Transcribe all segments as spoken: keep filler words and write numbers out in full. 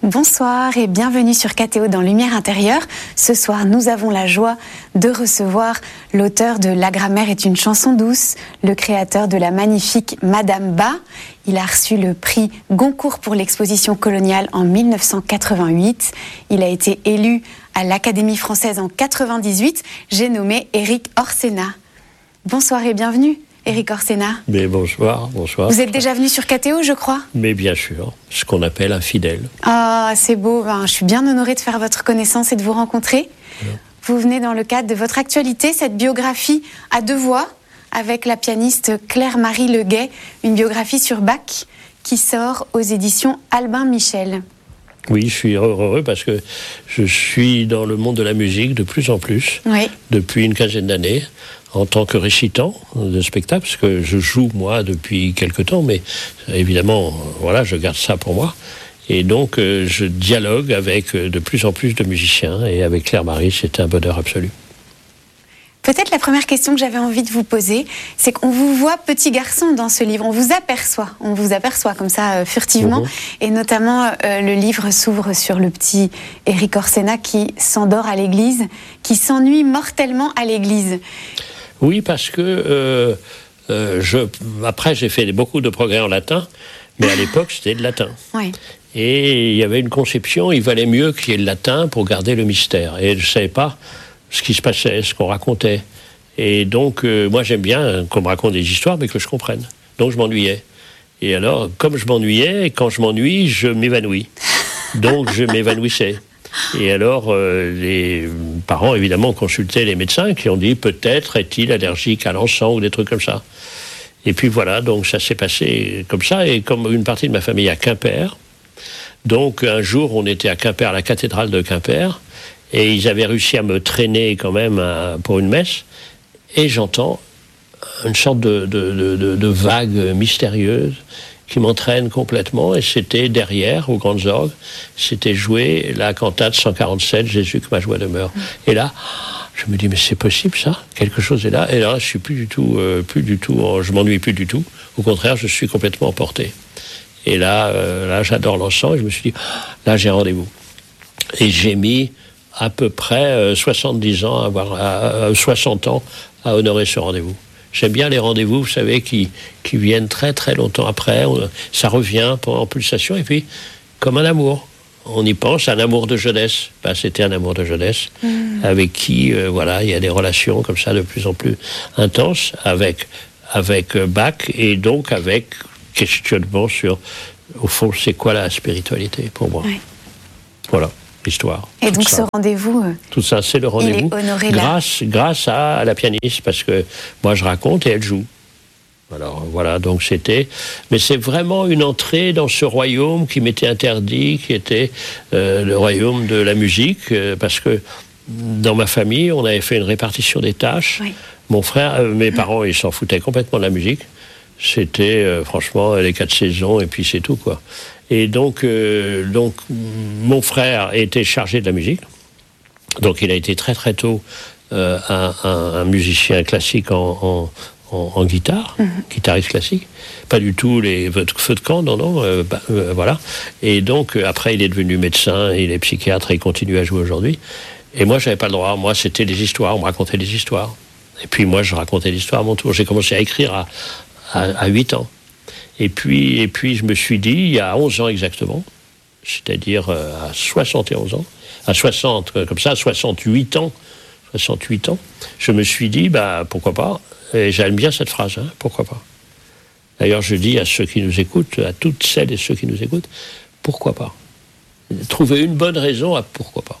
Bonsoir et bienvenue sur K T O dans Lumière intérieure. Ce soir, nous avons la joie de recevoir l'auteur de La grammaire est une chanson douce, le créateur de la magnifique Madame Bas. Il a reçu le prix Goncourt pour l'exposition coloniale en mille neuf cent quatre-vingt-huit. Il a été élu à l'Académie française en quatre-vingt-dix-huit. J'ai nommé Éric Orsena. Bonsoir et bienvenue. Éric Orsena. Mais bonsoir, bonsoir. Vous êtes déjà venu sur K T O, je crois ? Mais bien sûr, ce qu'on appelle un fidèle. Ah, c'est beau. Ben, je suis bien honorée de faire votre connaissance et de vous rencontrer. Ouais. Vous venez dans le cadre de votre actualité, cette biographie à deux voix, avec la pianiste Claire-Marie Leguet, une biographie sur Bach qui sort aux éditions Albin Michel. Oui, je suis heureux parce que je suis dans le monde de la musique de plus en plus, oui. depuis une quinzaine d'années, en tant que récitant de spectacle, parce que je joue, moi, depuis quelque temps, mais évidemment, voilà, je garde ça pour moi. Et donc, euh, je dialogue avec euh, de plus en plus de musiciens, et avec Claire-Marie, c'est un bonheur absolu. Peut-être la première question que j'avais envie de vous poser, c'est qu'on vous voit petit garçon dans ce livre, on vous aperçoit, on vous aperçoit comme ça euh, furtivement, mmh. et notamment euh, le livre s'ouvre sur le petit Éric Orsena qui s'endort à l'église, qui s'ennuie mortellement à l'église. Oui, parce que euh, euh, je, après j'ai fait beaucoup de progrès en latin, mais à l'époque c'était le latin. Oui. Et il y avait une conception, il valait mieux qu'il y ait le latin pour garder le mystère. Et je ne savais pas ce qui se passait, ce qu'on racontait. Et donc, euh, moi j'aime bien qu'on me raconte des histoires, mais que je comprenne. Donc je m'ennuyais. Et alors, comme je m'ennuyais, quand je m'ennuie, je m'évanouis. Donc je m'évanouissais. Et alors, euh, les parents, évidemment, consultaient les médecins qui ont dit peut-être est-il allergique à l'encens ou des trucs comme ça. Et puis voilà, donc ça s'est passé comme ça. Et comme une partie de ma famille est à Quimper, donc un jour, on était à Quimper, à la cathédrale de Quimper, et ils avaient réussi à me traîner quand même à, pour une messe, et j'entends une sorte de, de, de, de vague mystérieuse qui m'entraîne complètement, et c'était derrière, aux grandes orgues, c'était joué la cantate cent quarante-sept, Jésus que ma joie demeure. Mmh. Et là, je me dis, mais c'est possible ça ? Quelque chose est là, et là, je suis plus du tout, euh, plus du tout, je m'ennuie plus du tout, au contraire, je suis complètement emporté. Et là, euh, là j'adore l'encens, et je me suis dit, là, j'ai rendez-vous. Et j'ai mis à peu près euh, soixante-dix ans, à avoir, à, à soixante ans, à honorer ce rendez-vous. J'aime bien les rendez-vous, vous savez, qui, qui viennent très très longtemps après. On, ça revient en pulsation, et puis, comme un amour. On y pense, un amour de jeunesse. Ben, c'était un amour de jeunesse, mmh. avec qui, euh, voilà, il y a des relations comme ça de plus en plus intenses, avec, avec Bach, et donc avec questionnement sur, au fond, c'est quoi la spiritualité pour moi. Oui. Voilà. Histoire. Et donc ça. ce rendez-vous, euh, tout ça, c'est le rendez-vous. Grâce, là. grâce à, à la pianiste, parce que moi je raconte et elle joue. Alors voilà, donc c'était. Mais c'est vraiment une entrée dans ce royaume qui m'était interdit, qui était euh, le royaume de la musique, euh, parce que dans ma famille, on avait fait une répartition des tâches. Oui. Mon frère, euh, mes parents, ils s'en foutaient complètement de la musique. C'était euh, franchement les quatre saisons et puis c'est tout quoi. Et donc, euh, donc, mon frère était chargé de la musique. Donc, il a été très, très tôt euh, un, un, un musicien classique en, en, en, en guitare, mm-hmm. guitariste classique. Pas du tout les feux de camp, non, non, euh, bah, euh, voilà. Et donc, euh, après, il est devenu médecin, il est psychiatre et il continue à jouer aujourd'hui. Et moi, j'avais pas le droit. Moi, c'était des histoires, on me racontait des histoires. Et puis, moi, je racontais des histoires à mon tour. J'ai commencé à écrire à, à, à huit ans. Et puis, et puis, je me suis dit, il y a onze ans exactement, c'est-à-dire euh, à soixante et onze ans, à soixante, comme ça, à soixante-huit ans, soixante-huit ans, je me suis dit, bah, pourquoi pas, et j'aime bien cette phrase, hein, pourquoi pas. D'ailleurs, je dis à ceux qui nous écoutent, à toutes celles et ceux qui nous écoutent, pourquoi pas. Trouver une bonne raison à pourquoi pas.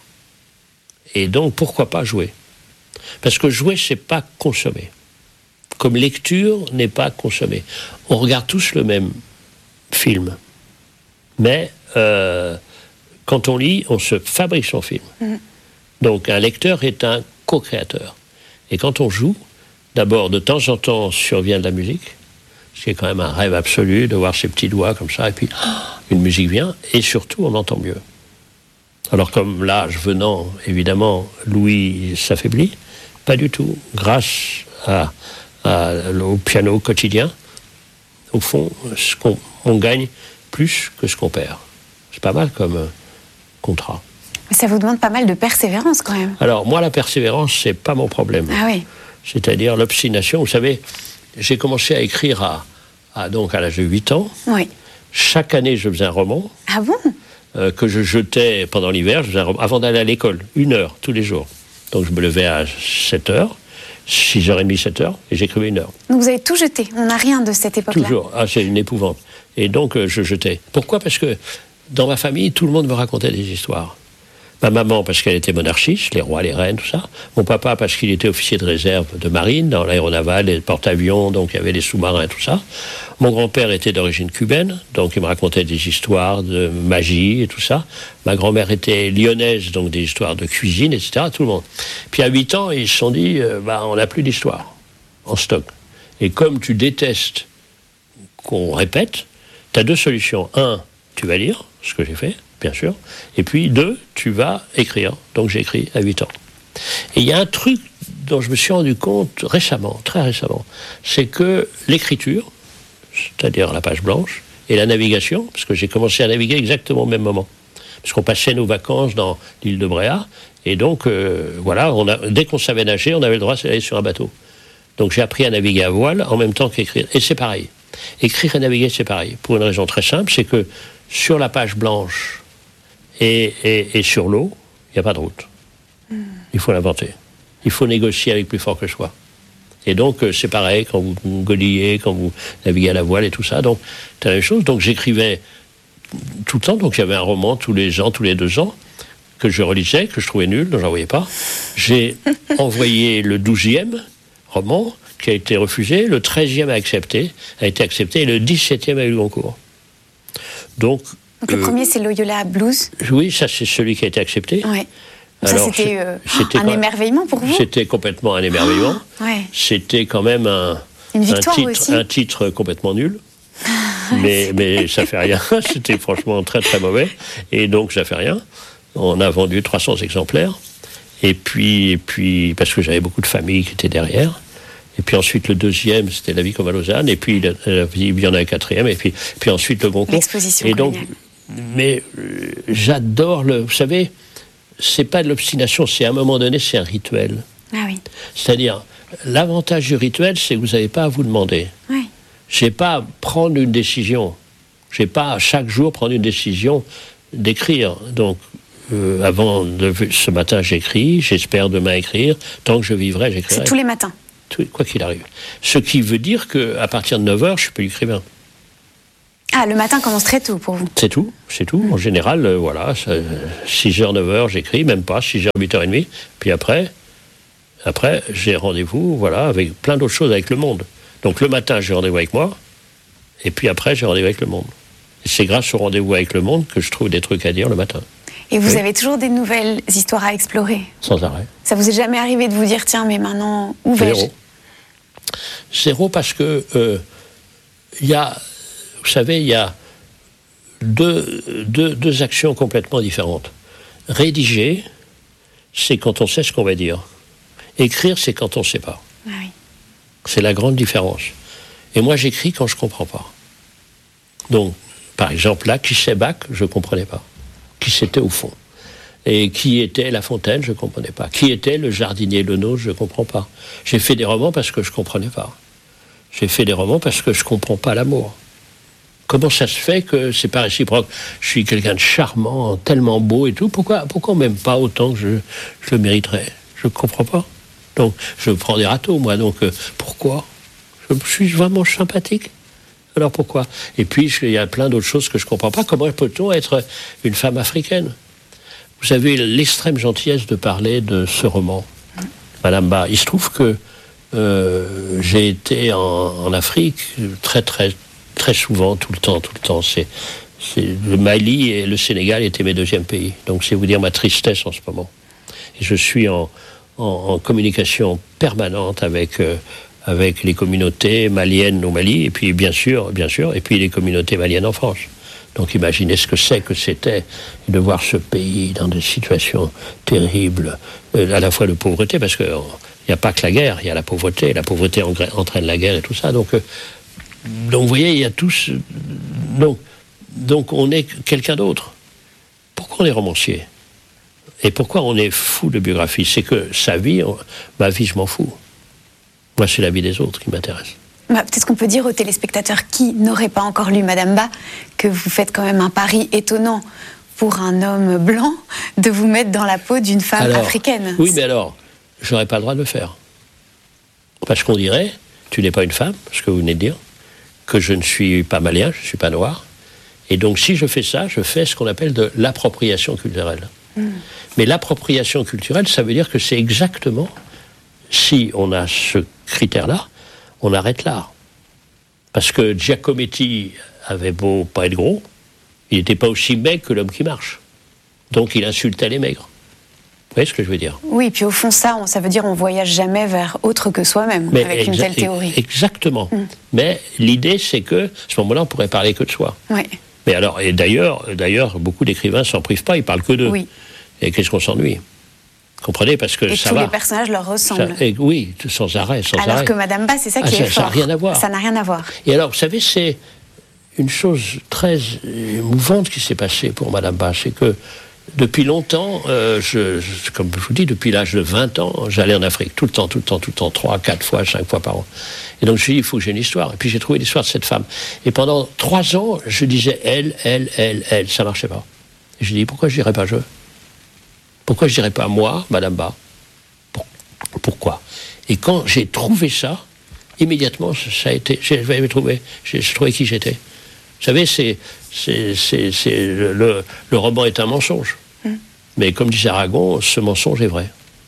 Et donc, pourquoi pas jouer. Parce que jouer, c'est pas consommer. Comme lecture n'est pas consommée. On regarde tous le même film. Mais euh, quand on lit, on se fabrique son film. Mmh. Donc un lecteur est un co-créateur. Et quand on joue, d'abord, de temps en temps, survient de la musique, ce qui est quand même un rêve absolu, de voir ses petits doigts comme ça, et puis oh, une musique vient, et surtout, on entend mieux. Alors comme l'âge venant, évidemment, Louis s'affaiblit, pas du tout. Grâce à au piano quotidien, au fond, ce qu'on, on gagne plus que ce qu'on perd. C'est pas mal comme, contrat. Mais ça vous demande pas mal de persévérance quand même. Alors moi, la persévérance, c'est pas mon problème. Ah oui. C'est-à-dire l'obstination. Vous savez, j'ai commencé à écrire à, à, donc à l'âge de huit ans. Oui. Chaque année, je faisais un roman. Ah bon? euh, Que je jetais pendant l'hiver, je faisais un roman, avant d'aller à l'école, une heure, tous les jours. Donc je me levais à sept heures, six heures trente, sept heures, et j'écrivais une heure. Donc vous avez tout jeté, on n'a rien de cette époque-là. Toujours, ah, c'est une épouvante. Et donc euh, je jetais. Pourquoi? Parce que dans ma famille, tout le monde me racontait des histoires. Ma maman, parce qu'elle était monarchiste, les rois, les reines, tout ça. Mon papa, parce qu'il était officier de réserve de marine, dans l'aéronaval, les porte-avions, donc il y avait les sous-marins, tout ça. Mon grand-père était d'origine cubaine, donc il me racontait des histoires de magie et tout ça. Ma grand-mère était lyonnaise, donc des histoires de cuisine, et cetera, tout le monde. Puis à huit ans, ils se sont dit, euh, bah, on n'a plus d'histoire en stock. Et comme tu détestes qu'on répète, tu as deux solutions. Un, tu vas lire, ce que j'ai fait, bien sûr. Et puis, deux, tu vas écrire. Donc, j'ai écrit à huit ans. Et il y a un truc dont je me suis rendu compte récemment, très récemment, c'est que l'écriture, c'est-à-dire la page blanche, et la navigation, parce que j'ai commencé à naviguer exactement au même moment, parce qu'on passait nos vacances dans l'île de Bréa, et donc, euh, voilà, on a, dès qu'on savait nager, on avait le droit d'aller sur un bateau. Donc, j'ai appris à naviguer à voile en même temps qu'écrire. Et c'est pareil. Écrire et naviguer, c'est pareil. Pour une raison très simple, c'est que sur la page blanche, Et, et, et sur l'eau, il n'y a pas de route. Mm. Il faut l'inventer. Il faut négocier avec plus fort que soi. Et donc, euh, c'est pareil quand vous, vous godillez, quand vous naviguez à la voile et tout ça. Donc, c'est la même chose. Donc, j'écrivais tout le temps. Donc, j'avais un roman tous les ans, tous les deux ans, que je relisais, que je trouvais nul, dont je n'envoyais pas. J'ai envoyé le douzième roman, qui a été refusé. Le treizième a, accepté, a été accepté. Et le dix-septième a eu le concours. Donc, Donc le euh, premier, c'est Loyola Blues. Oui, ça, c'est celui qui a été accepté. Ouais. Ça, c'était, euh, c'était un quand, émerveillement pour vous? C'était complètement un émerveillement. Oh, ouais. C'était quand même un, Une victoire un, titre, aussi. un titre complètement nul. mais, mais ça fait rien. C'était franchement très, très mauvais. Et donc, ça fait rien. On a vendu trois cents exemplaires. Et puis, et puis, parce que j'avais beaucoup de familles qui étaient derrière. Et puis ensuite, le deuxième, c'était La vie comme à Lausanne. Et puis, il y en a un quatrième. Et puis, puis ensuite, le concours. L'exposition. Et donc, mais euh, j'adore le... Vous savez, c'est pas de l'obstination, c'est à un moment donné, c'est un rituel. Ah oui. C'est-à-dire, l'avantage du rituel, c'est que vous n'avez pas à vous demander. Oui. Je n'ai pas à prendre une décision. Je n'ai pas à chaque jour prendre une décision d'écrire. Donc, euh, avant de... Ce matin, j'écris. J'espère demain écrire. Tant que je vivrai, j'écrirai. C'est tous les matins. Quoi qu'il arrive. Ce qui veut dire qu'à partir de neuf heures, je suis plus écrivain. Ah, le matin commence très tôt pour vous? C'est tout, c'est tout. En général, euh, voilà, six heures, neuf heures, j'écris, même pas, six heures, huit heures trente. Puis après, après j'ai rendez-vous, voilà, avec plein d'autres choses avec le monde. Donc le matin, j'ai rendez-vous avec moi, et puis après, j'ai rendez-vous avec le monde. Et c'est grâce au rendez-vous avec le monde que je trouve des trucs à dire le matin. Et vous oui. avez toujours des nouvelles histoires à explorer? Sans arrêt. Ça vous est jamais arrivé de vous dire, tiens, mais maintenant, où vais-je? Zéro. Zéro parce que il euh, y a... Vous savez, il y a deux, deux, deux actions complètement différentes. Rédiger, c'est quand on sait ce qu'on va dire. Écrire, c'est quand on ne sait pas. Ah oui. C'est la grande différence. Et moi, j'écris quand je ne comprends pas. Donc, par exemple, là, qui c'est Bach, je ne comprenais pas. Qui c'était au fond. Et qui était La Fontaine, je ne comprenais pas. Qui était le jardinier Lenôtre, je ne comprends pas. J'ai fait des romans parce que je ne comprenais pas. J'ai fait des romans parce que je ne comprends pas l'amour. Comment ça se fait que c'est pas réciproque? Je suis quelqu'un de charmant, tellement beau et tout. Pourquoi, pourquoi on m'aime pas autant que je, je le mériterais? Je ne comprends pas. Donc, je prends des râteaux, moi. Donc, euh, pourquoi? Je, je suis vraiment sympathique. Alors, pourquoi? Et puis, il y a plein d'autres choses que je ne comprends pas. Comment peut-on être une femme africaine? Vous avez l'extrême gentillesse de parler de ce roman, Madame Ba. Il se trouve que euh, j'ai été en, en Afrique très, très, très souvent, tout le temps, tout le temps. C'est, c'est, le Mali et le Sénégal étaient mes deuxièmes pays. Donc, c'est vous dire ma tristesse en ce moment. Et je suis en, en, en communication permanente avec, euh, avec les communautés maliennes au Mali, et puis bien sûr, bien sûr, et puis les communautés maliennes en France. Donc imaginez ce que c'est que c'était de voir ce pays dans des situations terribles, euh, à la fois de pauvreté, parce qu'il n'y a pas que la guerre, il y a la pauvreté, la pauvreté entraîne la guerre et tout ça. Donc, euh, donc vous voyez, il y a tous... Donc, donc on est quelqu'un d'autre. Pourquoi pourquoi on est romancier ? Et pourquoi on est fou de biographie ? C'est que sa vie, on, ma vie, je m'en fous. Moi, c'est la vie des autres qui m'intéresse. Bah, peut-être qu'on peut dire aux téléspectateurs qui n'auraient pas encore lu Madame Ba que vous faites quand même un pari étonnant pour un homme blanc de vous mettre dans la peau d'une femme alors, africaine. Oui, mais alors, je n'aurais pas le droit de le faire. Parce qu'on dirait, tu n'es pas une femme, ce que vous venez de dire, que je ne suis pas malien, je ne suis pas noir. Et donc, si je fais ça, je fais ce qu'on appelle de l'appropriation culturelle. Mmh. Mais l'appropriation culturelle, ça veut dire que c'est exactement, si on a ce critère-là, on arrête l'art. Parce que Giacometti avait beau pas être gros, il n'était pas aussi maigre que l'homme qui marche. Donc il insultait les maigres. Vous voyez ce que je veux dire ? Oui, puis au fond, ça, ça veut dire qu'on ne voyage jamais vers autre que soi-même, mais avec exa- une telle théorie. Exactement. Mmh. Mais l'idée, c'est que, à ce moment-là, on pourrait parler que de soi. Oui. Mais alors, et d'ailleurs, d'ailleurs, beaucoup d'écrivains ne s'en privent pas, ils parlent que d'eux. Oui. Et qu'est-ce qu'on s'ennuie ? Comprenez, parce que et ça tous va. les personnages leur ressemblent. Ça, et oui, sans arrêt, sans alors arrêt. que Madame Ba, c'est ça ah, qui ça, est fort. Ça n'a rien à voir. Ça n'a rien à voir. Et alors, vous savez, c'est une chose très émouvante qui s'est passée pour Madame Ba, c'est que depuis longtemps, euh, je, je, comme je vous dis, depuis l'âge de vingt ans, j'allais en Afrique, tout le temps, tout le temps, tout le temps, trois, quatre fois, cinq fois par an. Et donc je me suis dit, il faut que j'ai une histoire. Et puis j'ai trouvé l'histoire de cette femme. Et pendant trois ans, je disais elle, elle, elle, elle, ça marchait pas. Et j'ai dit, pourquoi je dirais pas je ? Pourquoi je dirais pas moi, Madame Ba ? Pourquoi ? Et quand j'ai trouvé ça, immédiatement, ça a été, j'ai trouvé, j'ai trouvé qui j'étais. Vous savez, c'est, c'est, c'est, c'est le, le, le roman est un mensonge. Mmh. Mais comme disait Aragon, ce mensonge est vrai.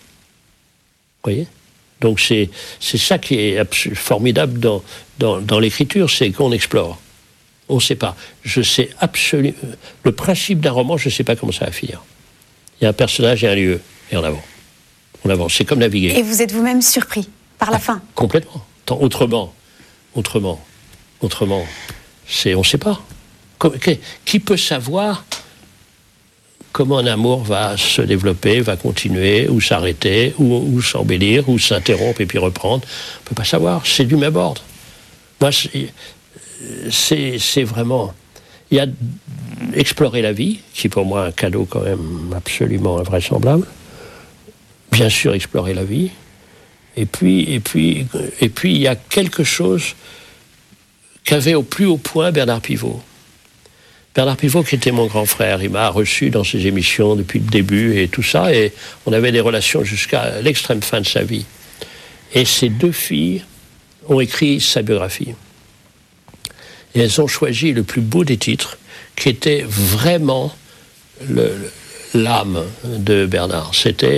Vous voyez ? Donc c'est, c'est ça qui est abs- formidable dans, dans, dans l'écriture, c'est qu'on explore. On ne sait pas. Je sais absolument... Le principe d'un roman, je ne sais pas comment ça va finir. Il y a un personnage et un lieu, et en avant. On avance, c'est comme naviguer. Et vous êtes vous-même surpris par la ah, fin ? Complètement. Tant, autrement, autrement, autrement, c'est, on ne sait pas. Qui peut savoir comment un amour va se développer, va continuer, ou s'arrêter, ou, ou s'embellir, ou s'interrompre et puis reprendre ? On ne peut pas savoir, c'est du même ordre. Moi, c'est, c'est, c'est vraiment... Il y a explorer la vie, qui est pour moi un cadeau quand même absolument invraisemblable. Bien sûr, explorer la vie. Et puis, et puis, et puis, il y a quelque chose qu'avait au plus haut point Bernard Pivot. Bernard Pivot, qui était mon grand frère, il m'a reçu dans ses émissions depuis le début et tout ça, et on avait des relations jusqu'à l'extrême fin de sa vie. Et ces deux filles ont écrit sa biographie. Et elles ont choisi le plus beau des titres, qui était vraiment le, l'âme de Bernard. C'était